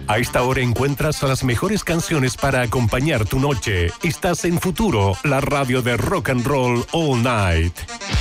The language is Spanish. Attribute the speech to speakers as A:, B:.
A: A esta hora encuentras las mejores canciones para acompañar tu noche. Estás en Futuro, la radio de rock and roll all night.